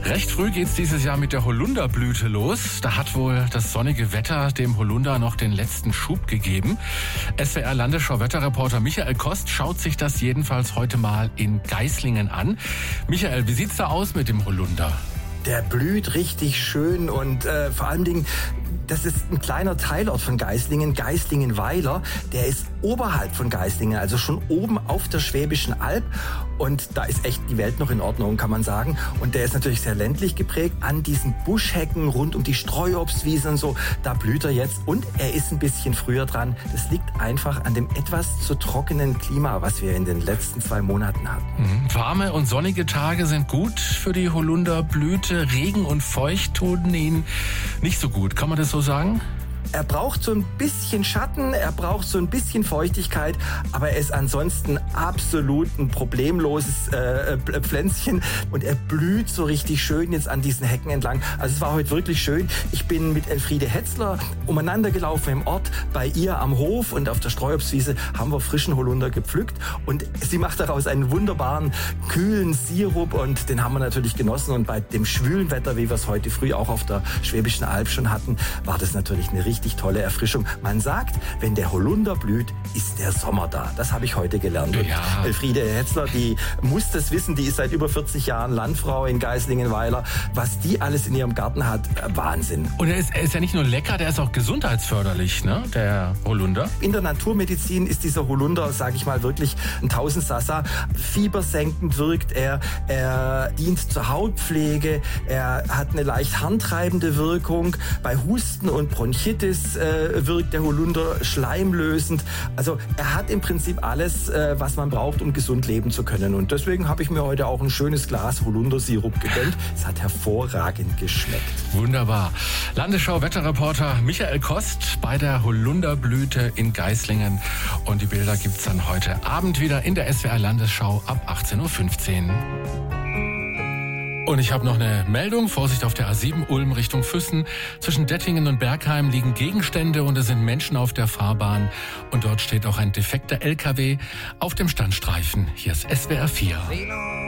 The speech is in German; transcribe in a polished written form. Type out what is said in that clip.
Recht früh geht's dieses Jahr mit der Holunderblüte los. Da hat wohl das sonnige Wetter dem Holunder noch den letzten Schub gegeben. SWR-Landesschau-Wetterreporter Michael Kost schaut sich das jedenfalls heute mal in Geislingen an. Michael, wie sieht's da aus mit dem Holunder? Der blüht richtig schön und vor allen Dingen, das ist ein kleiner Teilort von Geislingen, Geislingenweiler. Der ist oberhalb von Geislingen, also schon oben auf der Schwäbischen Alb. Und da ist echt die Welt noch in Ordnung, kann man sagen. Und der ist natürlich sehr ländlich geprägt. An diesen Buschhecken rund um die Streuobstwiesen und so, da blüht er jetzt. Und er ist ein bisschen früher dran. Das liegt einfach an dem etwas zu trockenen Klima, was wir in den letzten 2 Monaten hatten. Warme und sonnige Tage sind gut für die Holunderblüte. Regen und Feucht tun ihn nicht so gut. Kann man das so sagen? Er braucht so ein bisschen Schatten, er braucht so ein bisschen Feuchtigkeit, aber er ist ansonsten absolut ein problemloses Pflänzchen und er blüht so richtig schön jetzt an diesen Hecken entlang. Also es war heute wirklich schön. Ich bin mit Elfriede Hetzler umeinander gelaufen im Ort, bei ihr am Hof und auf der Streuobstwiese haben wir frischen Holunder gepflückt und sie macht daraus einen wunderbaren, kühlen Sirup und den haben wir natürlich genossen und bei dem schwülen Wetter, wie wir es heute früh auch auf der Schwäbischen Alb schon hatten, war das natürlich eine richtig tolle Erfrischung. Man sagt, wenn der Holunder blüht, ist der Sommer da. Das habe ich heute gelernt. Ja. Elfriede Hetzler, die muss das wissen, die ist seit über 40 Jahren Landfrau in Geislingenweiler. Was die alles in ihrem Garten hat, Wahnsinn. Und er ist ja nicht nur lecker, der ist auch gesundheitsförderlich, ne? Der Holunder. In der Naturmedizin ist dieser Holunder, sage ich mal, wirklich ein Tausendsassa. Fiebersenkend wirkt er, er dient zur Hautpflege, er hat eine leicht harntreibende Wirkung. Bei Husten und Bronchitis wirkt der Holunder schleimlösend. Also er hat im Prinzip alles, was man braucht, um gesund leben zu können. Und deswegen habe ich mir heute auch ein schönes Glas Holundersirup gegönnt. Es hat hervorragend geschmeckt. Wunderbar. Landesschau-Wetterreporter Michael Kost bei der Holunderblüte in Geislingen. Und die Bilder gibt's dann heute Abend wieder in der SWR-Landesschau ab 18:15 Uhr. Und ich habe noch eine Meldung. Vorsicht auf der A7 Ulm Richtung Füssen. Zwischen Dettingen und Bergheim liegen Gegenstände und es sind Menschen auf der Fahrbahn. Und dort steht auch ein defekter LKW auf dem Standstreifen. Hier ist SWR 4.